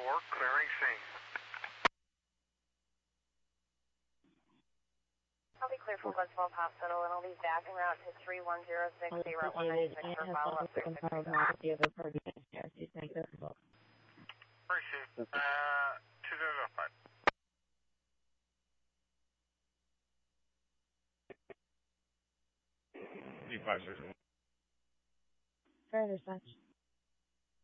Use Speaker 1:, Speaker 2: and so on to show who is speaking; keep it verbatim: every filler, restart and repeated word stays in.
Speaker 1: four, clearing scene.
Speaker 2: I'll be clear from Glenn Hospital, and I'll be back en route to three one zero six, the route one ninety-six for follow-up three six six.
Speaker 1: Appreciate it. Uh, two zero five.
Speaker 3: five six one.
Speaker 4: Further dispatch.